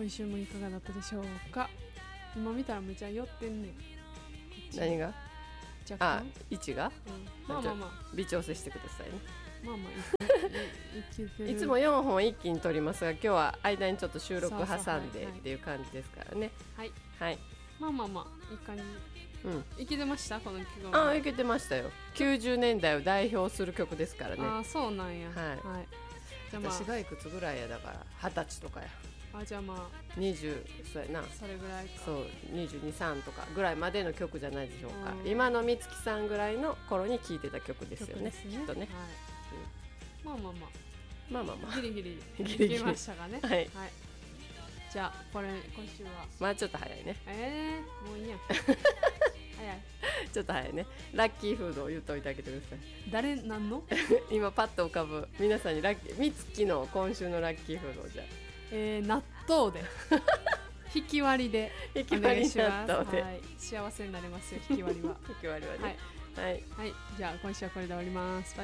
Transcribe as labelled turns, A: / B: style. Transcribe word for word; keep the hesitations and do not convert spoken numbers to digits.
A: 今週もいかがだったでしょうか。今見たらめちゃ酔ってんねん。
B: 何が
A: 若干
B: あ位置が、
A: うん、まあまあまあ
B: 微調整してくださいね。
A: まあまあいいけてる。
B: いつもよんほん一気に撮りますが今日は間にちょっと収録挟んで
A: そうそうはいはい
B: っていう感じですからね。
A: はい
B: はい
A: まあまあまあいい感じ。
B: うん、
A: いけてましたこの曲
B: ああいけてましたよ。きゅうじゅうねんだいを代表する曲ですからね。
A: ああそうなんや。
B: はい、
A: はい、じゃあまあ
B: 私がいくつぐらいやだからはたちとかや。
A: あじゃあまあ
B: にじゅうそうやな
A: それぐらいか。
B: そうにじゅうに、さんとかぐらいまでの曲じゃないでしょうか。
A: うん
B: 今の美月さんぐらいの頃に聴いてた曲ですよね、
A: 曲ですね
B: きっとね、
A: はいまあまあまあ
B: まあまあまあ
A: ギリギリ
B: ギリギリ
A: いけましたがね。
B: はい
A: はい、じゃあこれ今週は
B: まあちょっと早いね
A: えー、もういいや早い。
B: ちょっと早いね。ラッキーフードを言っといてあげてください
A: 誰なんの
B: 今パッと浮かぶ皆さんにラッキー美月の今週のラッキーフードをじゃあ
A: えー、納豆で引き割りで
B: 引き割り
A: お願いします。
B: 納豆で
A: はい、幸せになれますよ引き割りは
B: 引き割りはね
A: はい、
B: はい
A: はい、じゃあ今週はこれで終わります。バイバイ。